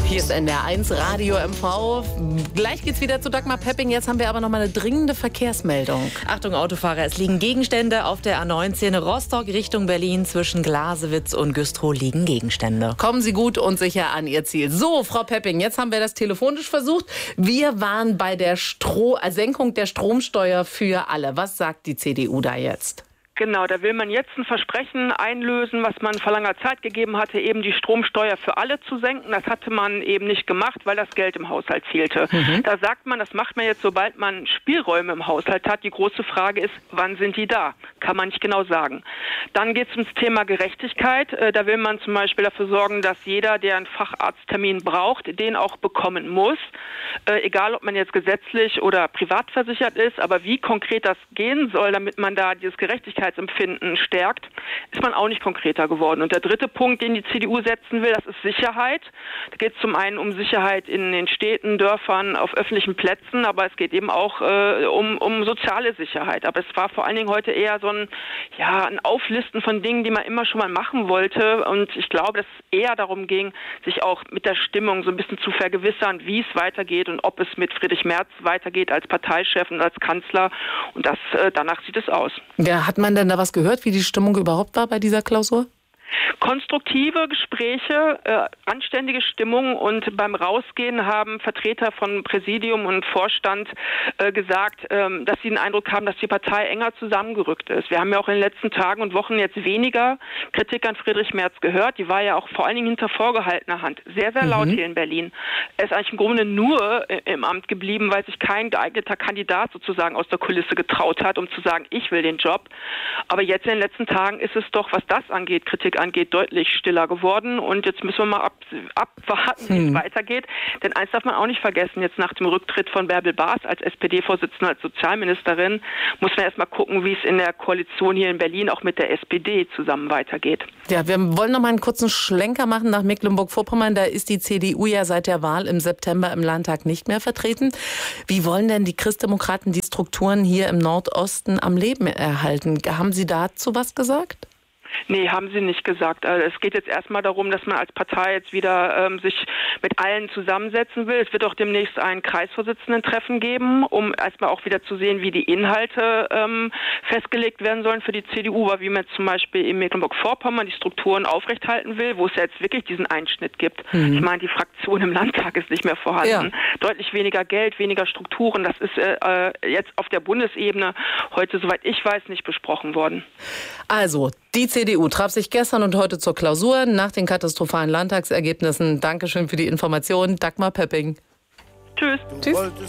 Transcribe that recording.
Hier ist NDR1 Radio MV. Gleich geht's wieder zu Dagmar Pepping. Jetzt haben wir aber noch mal eine dringende Verkehrsmeldung. Achtung Autofahrer, es liegen Gegenstände auf der A19 Rostock Richtung Berlin. Zwischen Glasewitz und Güstrow liegen Gegenstände. Kommen Sie gut und sicher an Ihr Ziel. So, Frau Pepping, jetzt haben wir das telefonisch versucht. Wir waren bei der Senkung der Stromsteuer für alle. Was sagt die CDU da jetzt? Genau, da will man jetzt ein Versprechen einlösen, was man vor langer Zeit gegeben hatte, eben die Stromsteuer für alle zu senken. Das hatte man eben nicht gemacht, weil das Geld im Haushalt fehlte. Da sagt man, das macht man jetzt, sobald man Spielräume im Haushalt hat. Die große Frage ist, wann sind die da? Kann man nicht genau sagen. Dann geht es ums Thema Gerechtigkeit. Da will man zum Beispiel dafür sorgen, dass jeder, der einen Facharzttermin braucht, den auch bekommen muss. Egal, ob man jetzt gesetzlich oder privat versichert ist, aber wie konkret das gehen soll, damit man da dieses Gerechtigkeitsempfinden stärkt, ist man auch nicht konkreter geworden. Und der dritte Punkt, den die CDU setzen will, das ist Sicherheit. Da geht es zum einen um Sicherheit in den Städten, Dörfern, auf öffentlichen Plätzen, aber es geht eben auch um soziale Sicherheit. Aber es war vor allen Dingen heute eher so ein Auflisten von Dingen, die man immer schon mal machen wollte. Und ich glaube, dass es eher darum ging, sich auch mit der Stimmung so ein bisschen zu vergewissern, wie es weitergeht und ob es mit Friedrich Merz weitergeht als Parteichef und als Kanzler. Und danach sieht es aus. Ja, hat man denn da was gehört, wie die Stimmung überhaupt war bei dieser Klausur? Konstruktive Gespräche, anständige Stimmung, und beim Rausgehen haben Vertreter von Präsidium und Vorstand gesagt, dass sie den Eindruck haben, dass die Partei enger zusammengerückt ist. Wir haben ja auch in den letzten Tagen und Wochen jetzt weniger Kritik an Friedrich Merz gehört. Die war ja auch vor allen Dingen hinter vorgehaltener Hand sehr, sehr laut hier in Berlin. Er ist eigentlich im Grunde nur im Amt geblieben, weil sich kein geeigneter Kandidat sozusagen aus der Kulisse getraut hat, um zu sagen, ich will den Job. Aber jetzt in den letzten Tagen ist es doch, was das angeht, Kritik angeht, deutlich stiller geworden, und jetzt müssen wir mal abwarten, wie es weitergeht. Denn eins darf man auch nicht vergessen, jetzt nach dem Rücktritt von Bärbel Baas als SPD-Vorsitzende, als Sozialministerin, muss man erst mal gucken, wie es in der Koalition hier in Berlin auch mit der SPD zusammen weitergeht. Ja, wir wollen noch mal einen kurzen Schlenker machen nach Mecklenburg-Vorpommern. Da ist die CDU ja seit der Wahl im September im Landtag nicht mehr vertreten. Wie wollen denn die Christdemokraten die Strukturen hier im Nordosten am Leben erhalten? Haben Sie dazu was gesagt? Nee, haben sie nicht gesagt. Also es geht jetzt erstmal darum, dass man als Partei jetzt wieder sich mit allen zusammensetzen will. Es wird auch demnächst ein Kreisvorsitzenden-Treffen geben, um erstmal auch wieder zu sehen, wie die Inhalte festgelegt werden sollen für die CDU, aber wie man zum Beispiel in Mecklenburg-Vorpommern die Strukturen aufrechthalten will, wo es ja jetzt wirklich diesen Einschnitt gibt. Ich meine, die Fraktion im Landtag ist nicht mehr vorhanden. Ja. Deutlich weniger Geld, weniger Strukturen. Das ist jetzt auf der Bundesebene heute, soweit ich weiß, nicht besprochen worden. Also, die CDU traf sich gestern und heute zur Klausur nach den katastrophalen Landtagsergebnissen. Dankeschön für die Information, Dagmar Pepping. Tschüss. Tschüss.